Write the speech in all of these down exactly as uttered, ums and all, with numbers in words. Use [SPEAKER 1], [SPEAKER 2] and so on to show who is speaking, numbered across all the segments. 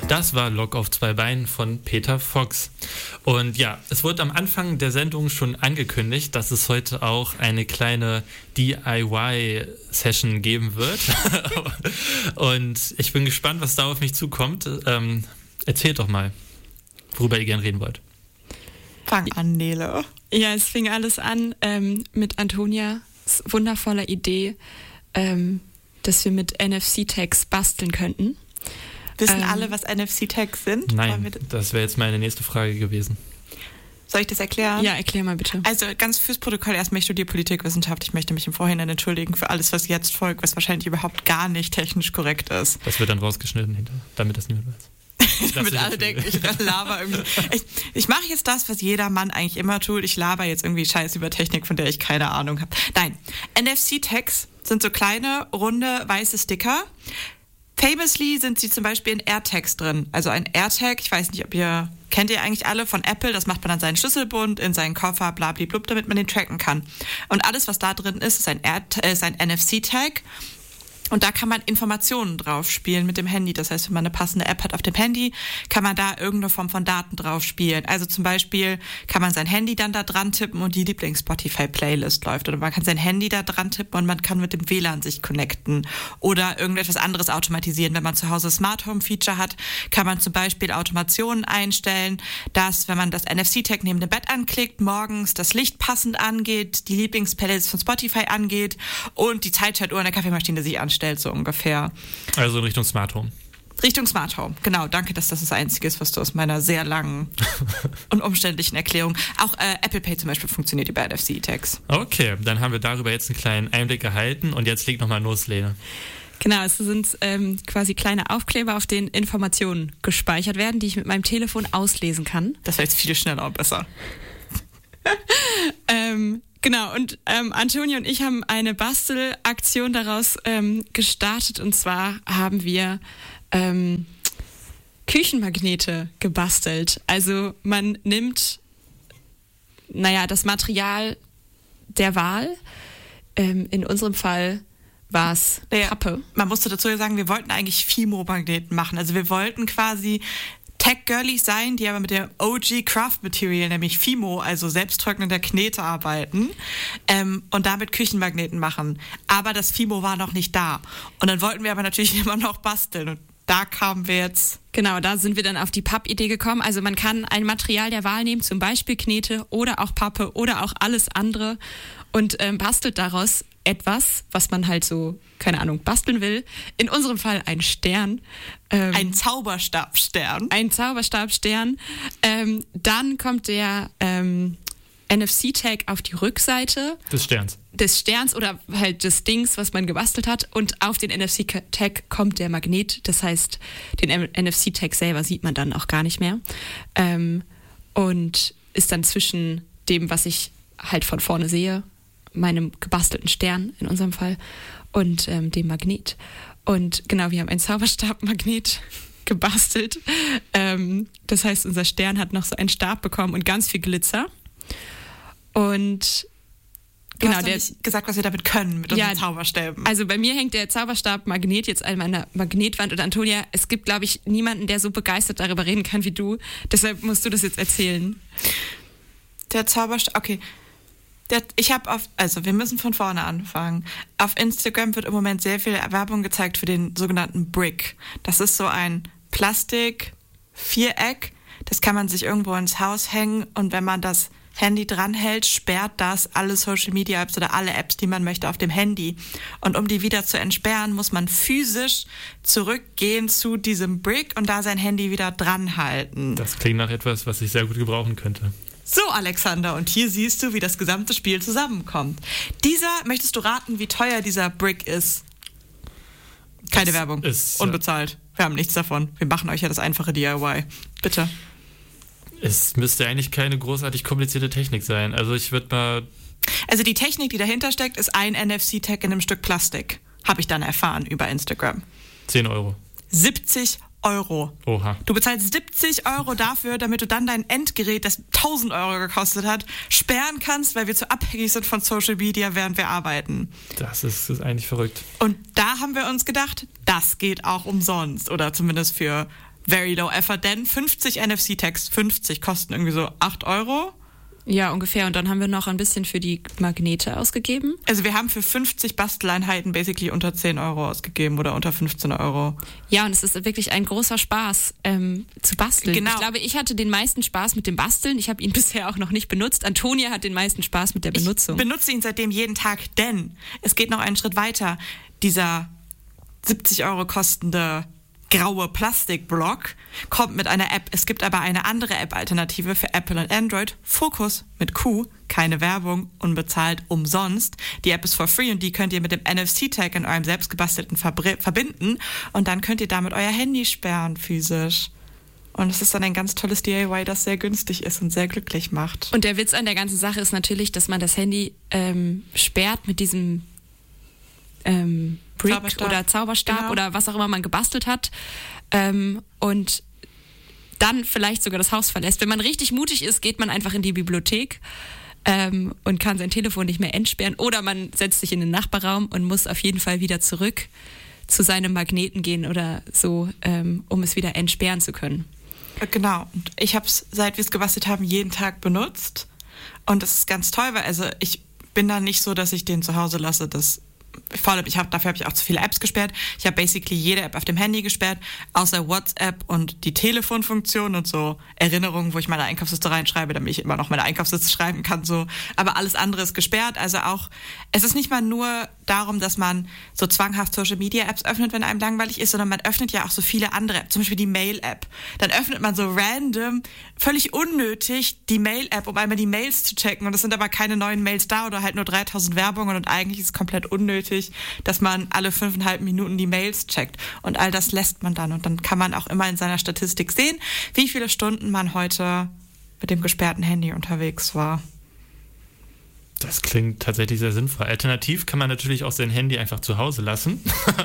[SPEAKER 1] Das war Lok auf zwei Beinen von Peter Fox. Und ja, es wurde am Anfang der Sendung schon angekündigt, dass es heute auch eine kleine D I Y-Session geben wird. Und ich bin gespannt, was da auf mich zukommt. Ähm, erzählt doch mal, worüber ihr gerne reden wollt.
[SPEAKER 2] Fang an, Nele.
[SPEAKER 3] Ja, es fing alles an ähm, mit Antonias wundervoller Idee, ähm, dass wir mit N F C-Tags basteln könnten.
[SPEAKER 2] Wissen
[SPEAKER 3] ähm,
[SPEAKER 2] alle, was N F C-Tags sind?
[SPEAKER 1] Nein, das wäre jetzt meine nächste Frage gewesen.
[SPEAKER 2] Soll ich das erklären?
[SPEAKER 3] Ja, erklär mal bitte.
[SPEAKER 2] Also ganz fürs Protokoll erstmal, ich studiere Politikwissenschaft. Ich möchte mich im Vorhinein entschuldigen für alles, was jetzt folgt, was wahrscheinlich überhaupt gar nicht technisch korrekt ist.
[SPEAKER 1] Das wird dann rausgeschnitten hinter, damit das niemand weiß.
[SPEAKER 2] Damit alle denken, ich laber irgendwie. Ich, ich mache jetzt das, was jeder Mann eigentlich immer tut. Ich laber jetzt irgendwie Scheiß über Technik, von der ich keine Ahnung habe. Nein, N F C-Tags sind so kleine, runde, weiße Sticker. Famously sind sie zum Beispiel in AirTags drin. Also ein AirTag, ich weiß nicht, ob ihr, kennt ihr eigentlich alle von Apple, das macht man an seinen Schlüsselbund, in seinen Koffer, blablablub, damit man den tracken kann. Und alles, was da drin ist, ist ein, Air, äh, ist ein N F C-Tag. Und da kann man Informationen drauf spielen mit dem Handy. Das heißt, wenn man eine passende App hat auf dem Handy, kann man da irgendeine Form von Daten drauf spielen. Also zum Beispiel kann man sein Handy dann da dran tippen und die Lieblings-Spotify-Playlist läuft. Oder man kann sein Handy da dran tippen und man kann mit dem W L A N sich connecten. Oder irgendetwas anderes automatisieren. Wenn man zu Hause Smart Home Feature hat, kann man zum Beispiel Automationen einstellen, dass, wenn man das N F C-Tag neben dem Bett anklickt, morgens das Licht passend angeht, die Lieblings-Playlist von Spotify angeht und die Zeitschaltuhr in der Kaffeemaschine sich anstellt. So ungefähr.
[SPEAKER 1] Also in Richtung Smart Home.
[SPEAKER 2] Richtung Smart Home, genau. Danke, dass das das Einzige ist, was du aus meiner sehr langen und umständlichen Erklärung... Auch äh, Apple Pay zum Beispiel funktioniert über N F C-Tags.
[SPEAKER 1] Okay, dann haben wir darüber jetzt einen kleinen Einblick erhalten und jetzt leg nochmal los, Lene.
[SPEAKER 3] Genau, es sind ähm, quasi kleine Aufkleber, auf denen Informationen gespeichert werden, die ich mit meinem Telefon auslesen kann.
[SPEAKER 2] Das wäre jetzt viel schneller und besser.
[SPEAKER 3] ähm... Genau, und ähm, Antonia und ich haben eine Bastelaktion daraus ähm, gestartet. Und zwar haben wir ähm, Küchenmagnete gebastelt. Also man nimmt, naja, das Material der Wahl. Ähm, in unserem Fall war es
[SPEAKER 2] naja,
[SPEAKER 3] Pappe.
[SPEAKER 2] Man musste dazu ja sagen, wir wollten eigentlich Fimo-Magneten machen. Also wir wollten quasi Tech-Girlies sein, die aber mit der O G-Craft-Material, nämlich Fimo, also selbsttrocknender Knete, arbeiten ähm, und damit Küchenmagneten machen. Aber das Fimo war noch nicht da. Und dann wollten wir aber natürlich immer noch basteln. Und da kamen wir jetzt...
[SPEAKER 3] Genau, da sind wir dann auf die Pappidee gekommen. Also man kann ein Material der Wahl nehmen, zum Beispiel Knete oder auch Pappe oder auch alles andere und ähm, bastelt daraus etwas, was man halt so, keine Ahnung, basteln will. In unserem Fall ein Stern. Ähm,
[SPEAKER 2] ein Zauberstabstern.
[SPEAKER 3] Ein Zauberstabstern. Ähm, dann kommt der ähm, N F C-Tag auf die Rückseite.
[SPEAKER 1] Des Sterns.
[SPEAKER 3] Des Sterns oder halt des Dings, was man gebastelt hat. Und auf den N F C-Tag kommt der Magnet. Das heißt, den N F C-Tag selber sieht man dann auch gar nicht mehr. Ähm, und ist dann zwischen dem, was ich halt von vorne sehe, meinem gebastelten Stern in unserem Fall und ähm, dem Magnet. Und genau, wir haben einen Zauberstabmagnet gebastelt. Ähm, das heißt, unser Stern hat noch so einen Stab bekommen und ganz viel Glitzer. Und
[SPEAKER 2] du
[SPEAKER 3] genau,
[SPEAKER 2] hast
[SPEAKER 3] der
[SPEAKER 2] nicht gesagt, was wir damit können mit unseren ja, Zauberstäben.
[SPEAKER 3] Also bei mir hängt der Zauberstabmagnet jetzt an meiner Magnetwand. Und Antonia, es gibt, glaube ich, niemanden, der so begeistert darüber reden kann wie du. Deshalb musst du das jetzt erzählen.
[SPEAKER 2] Der Zauberstab, okay. Der, ich habe auf, also wir müssen von vorne anfangen. Auf Instagram wird im Moment sehr viel Werbung gezeigt für den sogenannten Brick. Das ist so ein Plastik-Viereck. Das kann man sich irgendwo ins Haus hängen und wenn man das Handy dranhält, sperrt das alle Social Media Apps oder alle Apps, die man möchte, auf dem Handy. Und um die wieder zu entsperren, muss man physisch zurückgehen zu diesem Brick und da sein Handy wieder dranhalten.
[SPEAKER 1] Das klingt nach etwas, was ich sehr gut gebrauchen könnte.
[SPEAKER 2] So, Alexander, und hier siehst du, wie das gesamte Spiel zusammenkommt. Dieser, möchtest du raten, wie teuer dieser Brick ist? Keine das Werbung, ist, unbezahlt. Wir haben nichts davon. Wir machen euch ja das einfache D I Y. Bitte.
[SPEAKER 1] Es müsste eigentlich keine großartig komplizierte Technik sein. Also ich würde mal...
[SPEAKER 2] Also die Technik, die dahinter steckt, ist ein N F C-Tag in einem Stück Plastik. Habe ich dann erfahren über Instagram.
[SPEAKER 1] zehn Euro.
[SPEAKER 2] siebzig Euro.
[SPEAKER 1] Oha.
[SPEAKER 2] Du bezahlst siebzig Euro dafür, damit du dann dein Endgerät, das tausend Euro gekostet hat, sperren kannst, weil wir zu abhängig sind von Social Media, während wir arbeiten.
[SPEAKER 1] Das ist, ist eigentlich verrückt.
[SPEAKER 2] Und da haben wir uns gedacht, das geht auch umsonst oder zumindest für very low effort, denn fünfzig N F C-Tags, fünfzig kosten irgendwie so acht Euro.
[SPEAKER 3] Ja, ungefähr. Und dann haben wir noch ein bisschen für die Magnete ausgegeben.
[SPEAKER 2] Also wir haben für fünfzig Basteleinheiten basically unter zehn Euro ausgegeben oder unter fünfzehn Euro.
[SPEAKER 3] Ja, und es ist wirklich ein großer Spaß ähm, zu basteln.
[SPEAKER 2] Genau.
[SPEAKER 3] Ich glaube, ich hatte den meisten Spaß mit dem Basteln. Ich habe ihn bisher auch noch nicht benutzt. Antonia hat den meisten Spaß mit der Benutzung.
[SPEAKER 2] Ich benutze ihn seitdem jeden Tag, denn es geht noch einen Schritt weiter. Dieser siebzig Euro kostende graue Plastikblock kommt mit einer App. Es gibt aber eine andere App-Alternative für Apple und Android. Focus mit Q, keine Werbung, unbezahlt, umsonst. Die App ist for free und die könnt ihr mit dem N F C-Tag in eurem selbstgebastelten Fabri- verbinden und dann könnt ihr damit euer Handy sperren physisch. Und es ist dann ein ganz tolles D I Y, das sehr günstig ist und sehr glücklich macht.
[SPEAKER 3] Und der Witz an der ganzen Sache ist natürlich, dass man das Handy ähm, sperrt mit diesem ähm, Brick
[SPEAKER 2] Zauberstab.
[SPEAKER 3] oder Zauberstab
[SPEAKER 2] Genau.
[SPEAKER 3] oder was auch immer man gebastelt hat ähm, und dann vielleicht sogar das Haus verlässt. Wenn man richtig mutig ist, geht man einfach in die Bibliothek ähm, und kann sein Telefon nicht mehr entsperren oder man setzt sich in den Nachbarraum und muss auf jeden Fall wieder zurück zu seinem Magneten gehen oder so, ähm, um es wieder entsperren zu können.
[SPEAKER 2] Genau. Und ich habe es, seit wir es gebastelt haben, jeden Tag benutzt. Und das ist ganz toll, weil also ich bin da nicht so, dass ich den zu Hause lasse. Das vor allem, ich hab, dafür habe ich auch zu viele Apps gesperrt. Ich habe basically jede App auf dem Handy gesperrt, außer WhatsApp und die Telefonfunktion und so Erinnerungen, wo ich meine Einkaufsliste reinschreibe, damit ich immer noch meine Einkaufsliste schreiben kann. So. Aber alles andere ist gesperrt. Also auch, es ist nicht mal nur darum, dass man so zwanghaft Social-Media-Apps öffnet, wenn einem langweilig ist, sondern man öffnet ja auch so viele andere Apps, zum Beispiel die Mail-App. Dann öffnet man so random, völlig unnötig die Mail-App, um einmal die Mails zu checken. Und es sind aber keine neuen Mails da oder halt nur dreitausend Werbungen und eigentlich ist es komplett unnötig, dass man alle fünfeinhalb Minuten die Mails checkt. Und all das lässt man dann. Und dann kann man auch immer in seiner Statistik sehen, wie viele Stunden man heute mit dem gesperrten Handy unterwegs war.
[SPEAKER 1] Das klingt tatsächlich sehr sinnvoll. Alternativ kann man natürlich auch sein Handy einfach zu Hause lassen.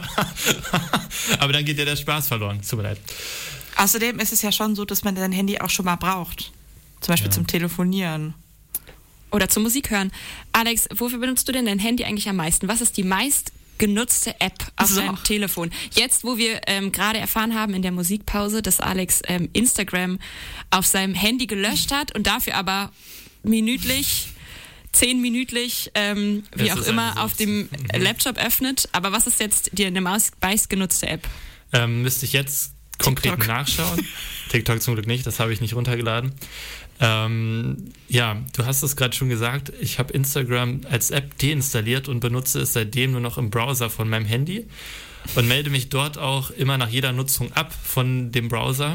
[SPEAKER 1] Aber dann geht ja der Spaß verloren. Tut mir leid.
[SPEAKER 2] Außerdem ist es ja schon so, dass man sein Handy auch schon mal braucht. Zum Beispiel
[SPEAKER 1] Ja.
[SPEAKER 2] zum Telefonieren.
[SPEAKER 3] Oder zur Musik hören. Alex, wofür benutzt du denn dein Handy eigentlich am meisten? Was ist die meist genutzte App auf
[SPEAKER 2] So.
[SPEAKER 3] deinem Telefon? Jetzt, wo wir ähm, gerade erfahren haben in der Musikpause, dass Alex ähm, Instagram auf seinem Handy gelöscht hat und dafür aber minütlich, zehn minütlich, ähm, wie
[SPEAKER 1] Es
[SPEAKER 3] auch
[SPEAKER 1] ist
[SPEAKER 3] immer,
[SPEAKER 1] eine
[SPEAKER 3] auf dem Laptop öffnet. Aber was ist jetzt die eine meistgenutzte App?
[SPEAKER 1] Ähm, müsste ich jetzt konkret
[SPEAKER 2] TikTok.
[SPEAKER 1] nachschauen. TikTok zum Glück nicht, das habe ich nicht runtergeladen. Ähm, ja, du hast es gerade schon gesagt, ich habe Instagram als App deinstalliert und benutze es seitdem nur noch im Browser von meinem Handy und melde mich dort auch immer nach jeder Nutzung ab von dem Browser.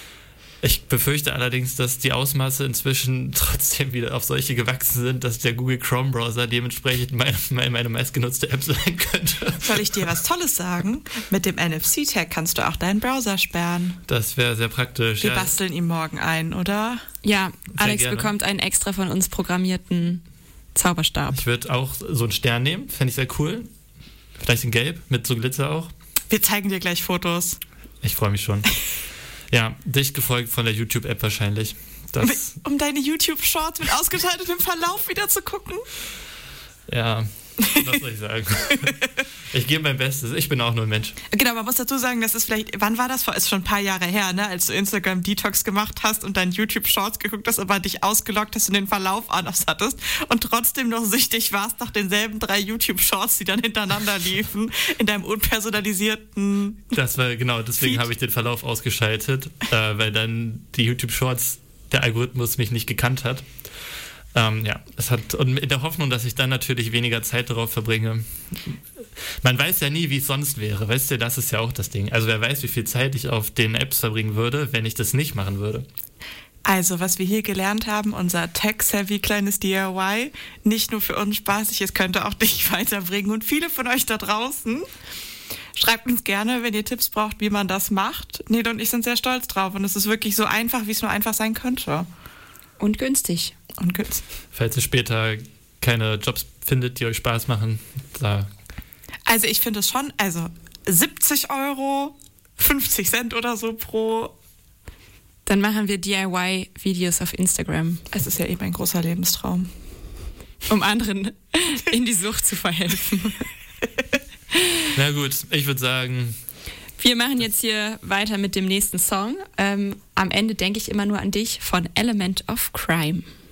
[SPEAKER 1] Ich befürchte allerdings, dass die Ausmaße inzwischen trotzdem wieder auf solche gewachsen sind, dass der Google Chrome Browser dementsprechend meine, meine, meine meistgenutzte App sein könnte.
[SPEAKER 2] Soll ich dir was Tolles sagen? Mit dem N F C-Tag kannst du auch deinen Browser sperren.
[SPEAKER 1] Das wäre sehr praktisch.
[SPEAKER 2] Wir
[SPEAKER 1] ja.
[SPEAKER 2] basteln ihn morgen ein, oder?
[SPEAKER 3] Ja, Alex
[SPEAKER 1] gerne.
[SPEAKER 3] bekommt einen extra von uns programmierten Zauberstab.
[SPEAKER 1] Ich würde auch so einen Stern nehmen, fände ich sehr cool. Vielleicht in Gelb, mit so Glitzer auch.
[SPEAKER 2] Wir zeigen dir gleich Fotos.
[SPEAKER 1] Ich freue mich schon. Ja, dicht gefolgt von der YouTube-App wahrscheinlich. Das,
[SPEAKER 2] Um deine YouTube-Shorts mit ausgeschaltetem Verlauf wieder zu gucken.
[SPEAKER 1] ja, was soll ich sagen? Ich gebe mein Bestes. Ich bin auch nur ein Mensch.
[SPEAKER 2] Genau, man muss dazu sagen, das ist vielleicht, wann war das? Vor, ist schon ein paar Jahre her, ne? Als du Instagram-Detox gemacht hast und deinen YouTube-Shorts geguckt hast, aber dich ausgeloggt hast und den Verlauf anders hattest und trotzdem noch süchtig warst nach denselben drei YouTube-Shorts, die dann hintereinander liefen, in deinem unpersonalisierten...
[SPEAKER 1] Das war genau, deswegen
[SPEAKER 2] Feed.
[SPEAKER 1] habe ich den Verlauf ausgeschaltet, äh, weil dann die YouTube-Shorts, der Algorithmus mich nicht gekannt hat. Ähm, ja, es hat, und in der Hoffnung, dass ich dann natürlich weniger Zeit darauf verbringe. Man weiß ja nie, wie es sonst wäre. Weißt du, das ist ja auch das Ding. Also wer weiß, wie viel Zeit ich auf den Apps verbringen würde, wenn ich das nicht machen würde.
[SPEAKER 2] Also, was wir hier gelernt haben, unser tech-savvy kleines D I Y, nicht nur für uns spaßig, es könnte auch dich weiterbringen und viele von euch da draußen. Schreibt uns gerne, wenn ihr Tipps braucht, wie man das macht. Nele und ich sind sehr stolz drauf und es ist wirklich so einfach, wie es nur einfach sein könnte.
[SPEAKER 3] Und günstig.
[SPEAKER 2] Und günstig.
[SPEAKER 1] Falls ihr später keine Jobs findet, die euch Spaß machen, da
[SPEAKER 2] Also ich finde es schon, also siebzig Euro, fünfzig Cent oder so pro.
[SPEAKER 3] Dann machen wir D I Y-Videos auf Instagram,
[SPEAKER 2] Es ist ja eben ein großer Lebenstraum.
[SPEAKER 3] um anderen in die Sucht zu verhelfen.
[SPEAKER 1] na gut, ich würde sagen,
[SPEAKER 3] Wir machen jetzt hier weiter mit dem nächsten Song. Ähm, am Ende denke ich immer nur an dich von Element of Crime.